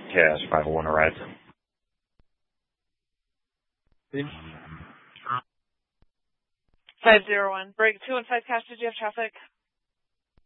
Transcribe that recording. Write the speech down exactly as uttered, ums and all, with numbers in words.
Cash five oh one arrived. five zero one. Break two and five cash, did you have traffic?